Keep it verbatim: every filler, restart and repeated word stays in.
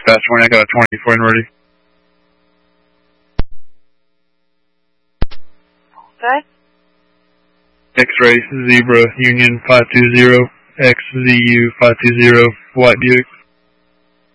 dispatch one, I got a twenty-four and ready. Good. X-ray, Zebra, Union five two zero, X Z U five two zero, White Buick.